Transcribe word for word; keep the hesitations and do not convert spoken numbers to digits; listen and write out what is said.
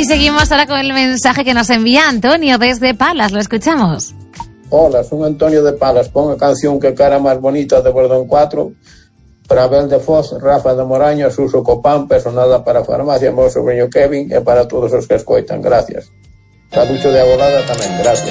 seguimos ahora con el mensaje que nos envía Antonio desde Palas. Lo escuchamos. Hola, soy Antonio de Palas. Ponga canción Que cara más bonita de Bordón cuatro. Para Abel de Foz, Rafa de Moraño, Suso Copán, personal para farmacia, meu sobrinho Kevin e para todos os que escoitan. Gracias. Salucho de Agolada tamén. Gracias.